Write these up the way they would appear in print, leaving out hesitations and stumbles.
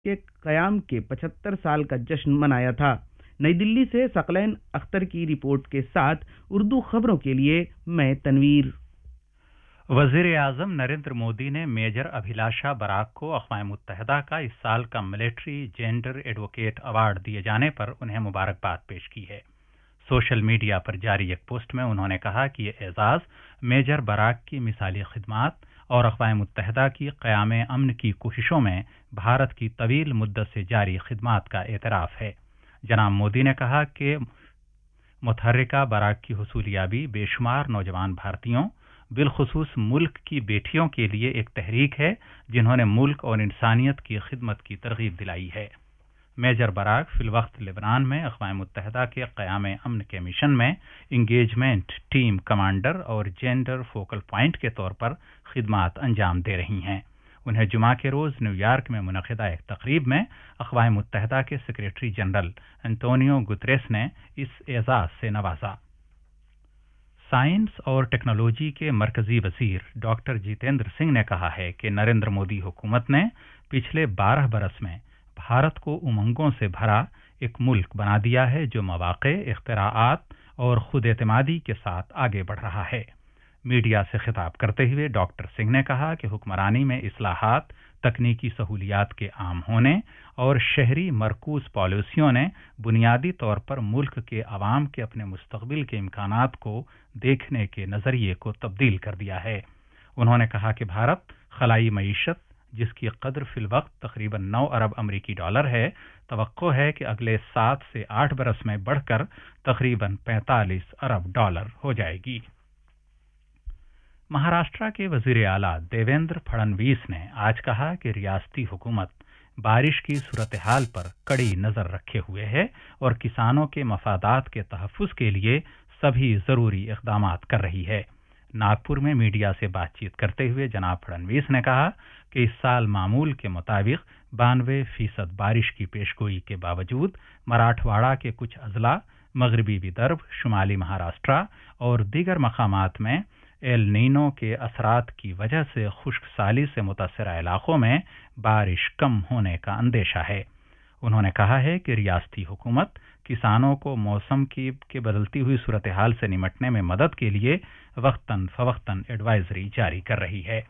के क़याम के 75 साल का जश्न मनाया था। नई दिल्ली से सकलैन अख्तर की रिपोर्ट के साथ उर्दू खबरों के लिए मैं तनवीर। वज़ीर आज़म नरेंद्र मोदी ने मेजर अभिलाषा बराक को अक़वाम मुत्तहिदा का इस साल का मिलिट्री जेंडर एडवोकेट अवार्ड दिए जाने पर उन्हें मुबारकबाद पेश की है। सोशल मीडिया पर जारी एक पोस्ट में उन्होंने कहा कि ये एजाज़ मेजर बराक की मिसाली खिदमात और अक़वाम मुत्तहिदा की क़याम अमन की कोशिशों में भारत की तवील मुद्दत से जारी खिदमात का एतराफ़ है। जनाब मोदी ने कहा कि मुतहर्रिका बराक की हुसूलियाबी बेशुमार नौजवान भारतीयों, बिलखुसूस मुल्क की बेटियों के लिए एक तहरीक है जिन्होंने मुल्क और इंसानियत की खिदमत की तरगीब दिलाई है। मेजर बराक फिलवक्त लेबनान में अक़वाम मुत्तहिदा के क़याम अमन के मिशन में इंगेजमेंट टीम कमांडर और जेंडर फोकल पॉइंट के तौर पर खिदमात अंजाम दे रही हैं। उन्हें जुमा के रोज़ न्यूयॉर्क में मुनक़िदा एक तकरीब में अक़वाम मुत्तहिदा के सेक्रेटरी जनरल एंटोनियो गुतरेस ने इस एजाज़ से नवाजा। साइंस और टेक्नोलॉजी के मरकजी वज़ीर डॉक्टर जितेंद्र सिंह ने कहा है कि नरेंद्र मोदी हुकूमत ने पिछले 12 बरस में भारत को उमंगों से भरा एक मुल्क बना दिया है जो मवाक़े, इख्तिराआत और खुद एतमादी के साथ आगे बढ़ रहा है। मीडिया से खिताब करते हुए डॉक्टर सिंह ने कहा कि हुक्मरानी में इस्लाहात, तकनीकी सहूलियात के आम होने और शहरी मरकूज पॉलिसियों ने बुनियादी तौर पर मुल्क के अवाम के अपने मुस्तकबिल के इम्कानात को देखने के नज़रिए को तब्दील कर दिया है। उन्होंने कहा कि भारत खलाई मईशत, जिसकी कदर फिलवक्त तकरीबन 9 अरब अमरीकी डॉलर है, तवक्को है कि अगले 7 से 8 बरस में बढ़कर तकरीबन 45 अरब डॉलर हो जाएगी। महाराष्ट्र के वज़ीर आला देवेंद्र फडणवीस ने आज कहा कि रियासती हुकूमत बारिश की सूरत हाल पर कड़ी नज़र रखे हुए है और किसानों के मफादात के तहफ़्फ़ुज़ के लिए सभी ज़रूरी इक़दामात कर रही है। नागपुर में मीडिया से बातचीत करते हुए जनाब फडणवीस ने कहा कि इस साल मामूल के मुताबिक 92% बारिश की पेशगोई के बावजूद मराठवाड़ा के कुछ अजला, मगरबी विदर्भ, शुमाली महाराष्ट्र और दीगर मकामात में एल नीनो के असरात की वजह से खुश्क साली से मुतासरा इलाकों में बारिश कम होने का अंदेशा है। उन्होंने कहा है कि रियासती हुकूमत किसानों को मौसम की बदलती हुई सूरत हाल से निमटने में मदद के लिए वक्तन फवक्तन एडवाइजरी जारी कर रही है।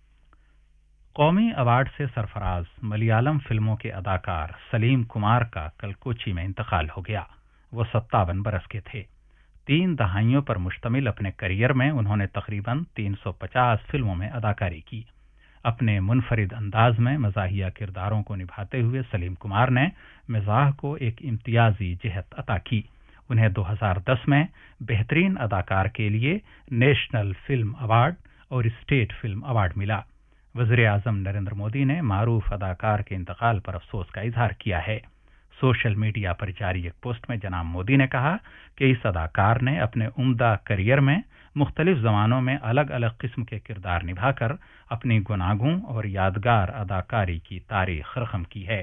कौमी अवार्ड से सरफराज मलयालम फिल्मों के अदाकार सलीम कुमार का कल कोची में इंतकाल हो गया। वो 57 बरस के थे। 3 दहाइयों पर मुश्तमिल अपने करियर में उन्होंने तकरीबन 350 फिल्मों में अदाकारी की। अपने मुनफरिद अंदाज में मज़ाहिया किरदारों को निभाते हुए सलीम कुमार ने मिज़ाह को एक इम्तियाजी जहत अता की। उन्हें 2010 में बेहतरीन अदाकार के लिए नेशनल फिल्म अवार्ड और स्टेट फिल्म अवार्ड मिला। वज़ीर आज़म नरेंद्र मोदी ने मारूफ अदाकार के इंतकाल पर अफसोस का इजहार किया है। सोशल मीडिया पर जारी एक पोस्ट में जनाब मोदी ने कहा कि इस अदाकार ने अपने उम्दा करियर में मुख्तलिफ ज़मानों में अलग अलग किस्म के किरदार निभाकर अपनी गुनागों और यादगार अदाकारी की तारीख रकम की है।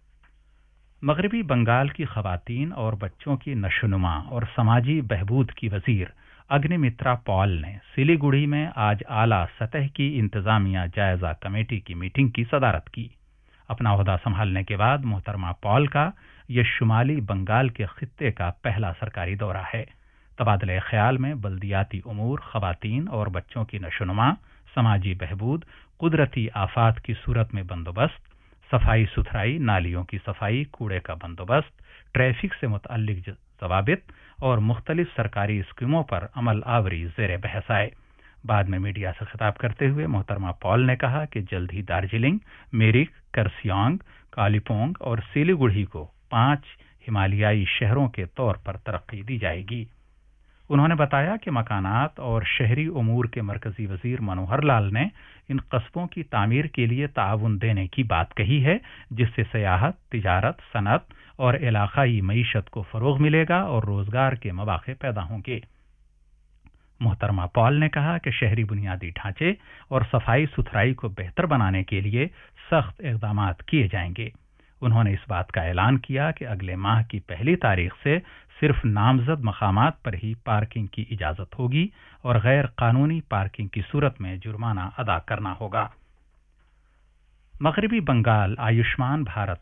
मगरबी बंगाल की ख़वातीन और बच्चों की नशोनुमा और समाजी बहबूद की वज़ीर अग्निमित्रा पॉल ने सिलीगुड़ी में आज आला सतह की इंतज़ामिया जायज़ा कमेटी की मीटिंग की सदारत की। अपना ओहदा संभालने के बाद मोहतरमा पॉल का यह शुमाली बंगाल के खित्ते का पहला सरकारी दौरा है। तबादले ख्याल में बल्दियाती उमूर, ख़वातीन और बच्चों की नशोनुमा, समाजी बहबूद, कुदरती आफात की सूरत में बंदोबस्त, सफाई सुथराई, नालियों की सफाई, कूड़े का बंदोबस्त, ट्रैफिक से मुतअल्लिक ज़वाबित और मुख्तलिफ सरकारी स्कीमों पर अमल आवरी ज़ेर बहस आए। बाद में मीडिया से खिताब करते हुए मोहतरमा पॉल ने कहा कि जल्द ही दार्जिलिंग, मिरिक, करसियांग, कालीपोंग और सिलीगुड़ी को 5 हिमालयाई शहरों के तौर पर तरक्की दी जाएगी। उन्होंने बताया कि मकानात और शहरी उमूर के मरकजी वज़ीर मनोहर लाल ने इन कस्बों की तामीर के लिए ताउन देने की बात कही है, जिससे सयाहत, तिजारत, सनत और इलाकाई मईशत को फ़रोग़ मिलेगा और रोज़गार के मौक़े पैदा होंगे। मोहतरमा पॉल ने कहा कि शहरी बुनियादी ढांचे और सफाई सुथराई को बेहतर बनाने के लिए सख्त इक़दामात किए जाएंगे। उन्होंने इस बात का ऐलान किया कि अगले माह की 1 तारीख से सिर्फ नामजद मकामात पर ही पार्किंग की इजाज़त होगी और गैर कानूनी पार्किंग की सूरत में जुर्माना अदा करना होगा। मगरबी बंगाल आयुष्मान भारत